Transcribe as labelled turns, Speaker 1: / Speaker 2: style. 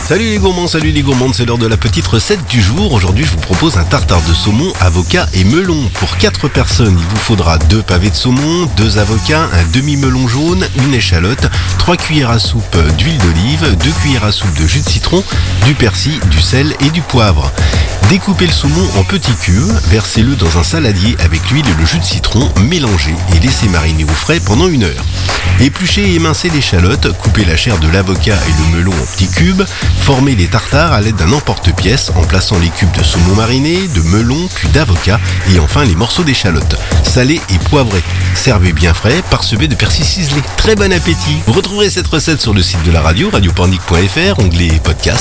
Speaker 1: Salut les gourmands, salut les gourmandes, c'est l'heure de la petite recette du jour. Aujourd'hui, je vous propose un tartare de saumon, avocat et melon. Pour 4 personnes, il vous faudra 2 pavés de saumon, 2 avocats, un demi-melon jaune, une échalote, 3 cuillères à soupe d'huile d'olive, 2 cuillères à soupe de jus de citron, du persil, du sel et du poivre. Découpez le saumon en petits cubes, versez-le dans un saladier avec l'huile et le jus de citron, mélangez et laissez mariner au frais pendant 1 heure. Épluchez et émincez l'échalote, coupez la chair de l'avocat et le melon en petits cubes, formez les tartares à l'aide d'un emporte-pièce en plaçant les cubes de saumon mariné, de melon, puis d'avocat et enfin les morceaux d'échalote. Salez et poivrez. Servez bien frais, parsemez de persil ciselé. Très bon appétit. Vous retrouverez cette recette sur le site de la radio, radiopornic.fr, onglet podcast.